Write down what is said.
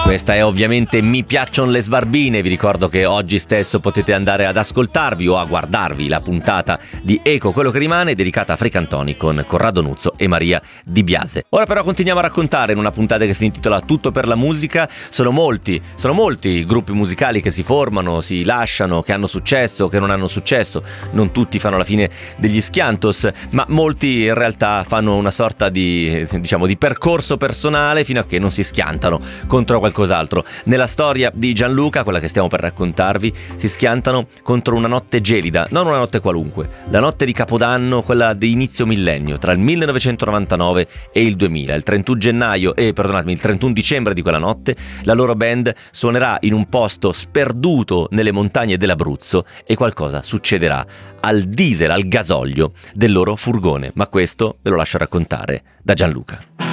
Questa è ovviamente Mi piacciono le sbarbine. Vi ricordo che oggi stesso potete andare ad ascoltarvi o a guardarvi la puntata di Eco quello che rimane, dedicata a Fricantoni con Corrado Nuzzo e Maria Di Biase. Ora però continuiamo a raccontare in una puntata che si intitola Tutto per la musica. Sono molti i gruppi musicali che si formano, si lasciano, che hanno successo, che non hanno successo. Non tutti fanno la fine degli Schiantos, ma molti in realtà fanno una sorta di percorso personale fino a che non si schiantano contro qualcos'altro. Nella storia di Gianluca, quella che stiamo per raccontarvi, si schiantano contro una notte gelida, non una notte qualunque, la notte di Capodanno, quella di inizio millennio, tra il 1999 e il 2000. Il 31 dicembre di quella notte, la loro band suonerà in un posto sperduto nelle montagne dell'Abruzzo e qualcosa succederà al diesel, al gasolio del loro furgone. Ma questo ve lo lascio raccontare da Gianluca.